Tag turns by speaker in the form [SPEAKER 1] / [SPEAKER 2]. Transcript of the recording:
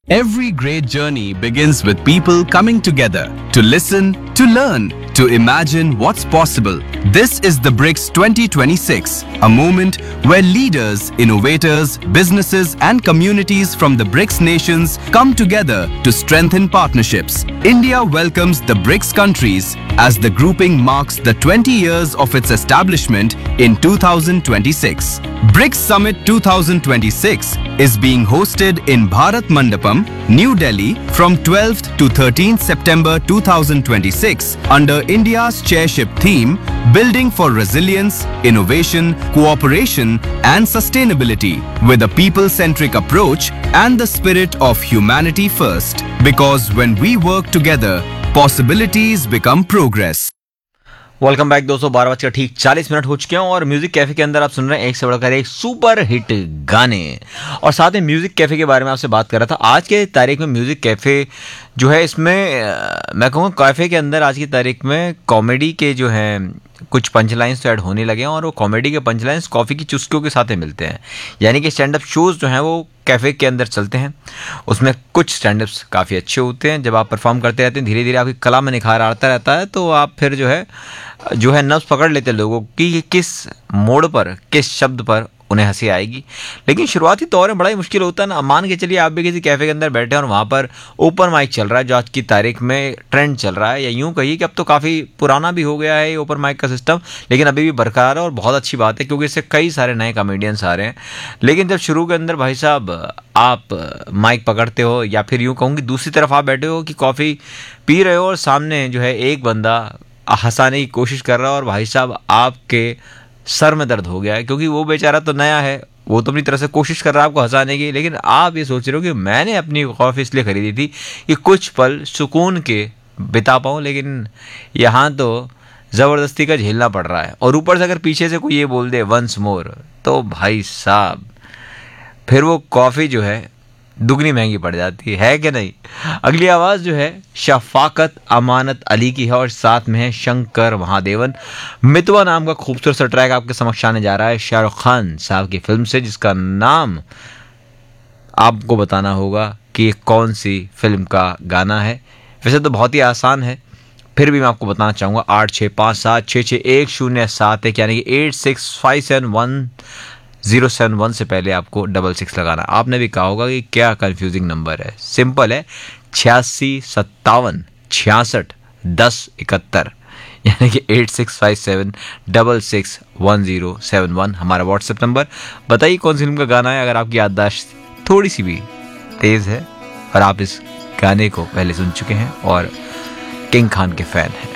[SPEAKER 1] Every great journey begins with people coming together to listen, to learn, to imagine what's possible. This is the BRICS 2026, a moment where leaders, innovators, businesses and communities from the BRICS nations come together to strengthen partnerships. India welcomes the BRICS countries as the grouping marks the 20 years of its establishment in 2026. BRICS Summit 2026 is being hosted in Bharat Mandapam, New Delhi from 12th to 13th September 2026 under India's chairship theme Building for Resilience, Innovation, Cooperation and Sustainability with a people-centric approach and the spirit of humanity first. Because when we work together, possibilities become progress.
[SPEAKER 2] Welcome back दोस्तों, 12:40 हो चुके हैं और music cafe के अंदर आप सुन रहे हैं एक से बढ़कर एक सुपर हिट गाने। और साथ में म्यूजिक कैफे के बारे में आपसे बात कर रहा था। आज के तारीख में म्यूजिक कैफे जो है, इसमें मैं कहूँगा कैफे के अंदर आज की तारीख में कॉमेडी के जो हैं कुछ पंचलाइंस तो ऐड होने लगे हैं और वो कॉमेडी के पंचलाइंस कॉफ़ी की चुस्कियों के साथ ही मिलते हैं। यानी कि स्टैंड अप शोज़ जो हैं वो कैफ़े के अंदर चलते हैं, उसमें कुछ स्टैंड अप्स काफ़ी अच्छे होते हैं। जब आप परफॉर्म करते रहते हैं, धीरे धीरे आपकी कला में निखार आता रहता है, तो आप फिर जो है नब्ज़ पकड़ लेते हैं लोगों की किस मोड़ पर, किस शब्द पर उन्हें हंसी आएगी। लेकिन शुरुआती दौर में बड़ा ही मुश्किल होता है ना। मान के चलिए आप भी किसी कैफ़े के अंदर बैठे हैं और वहाँ पर ओपन माइक चल रहा है, जो आज की तारीख में ट्रेंड चल रहा है, या यूँ कहिए कि अब तो काफ़ी पुराना भी हो गया है ये ओपन माइक का सिस्टम, लेकिन अभी भी बरकरार है और बहुत अच्छी बात है क्योंकि इससे कई सारे नए कॉमेडियंस आ रहे हैं। लेकिन जब शुरू के अंदर भाई साहब आप माइक पकड़ते हो, या फिर यूँ कहूँ कि दूसरी तरफ आप बैठे हो कि कॉफ़ी पी रहे हो और सामने जो है एक बंदा हंसाने की कोशिश कर रहा है और भाई साहब आपके सर में दर्द हो गया है, क्योंकि वो बेचारा तो नया है, वो तो अपनी तरह से कोशिश कर रहा है आपको हंसाने की, लेकिन आप ये सोच रहे हो कि मैंने अपनी कॉफ़ी इसलिए ख़रीदी थी कि कुछ पल सुकून के बिता पाऊँ, लेकिन यहाँ तो ज़बरदस्ती का झेलना पड़ रहा है। और ऊपर से अगर पीछे से कोई ये बोल दे वंस मोर, तो भाई साहब फिर वो कॉफ़ी जो है दुगनी महंगी पड़ जाती है कि नहीं। अगली आवाज़ जो है शफाकत अमानत अली की है और साथ में है शंकर महादेवन। मितवा नाम का खूबसूरत सा ट्रैक आपके समक्ष आने जा रहा है शाहरुख खान साहब की फिल्म से, जिसका नाम आपको बताना होगा कि कौन सी फिल्म का गाना है। वैसे तो बहुत ही आसान है, फिर भी मैं आपको बताना चाहूँगा 8657661071 यानी कि 86571071 से पहले आपको 66 लगाना। आपने भी कहा होगा कि क्या कंफ्यूजिंग नंबर है। सिंपल है, 8657661071 यानी कि 8657661071 हमारा व्हाट्सएप नंबर। बताइए कौन सी फिल्म का गाना है, अगर आपकी याददाश्त थोड़ी सी भी तेज़ है और आप इस गाने को पहले सुन चुके हैं और किंग खान के फ़ैन हैं।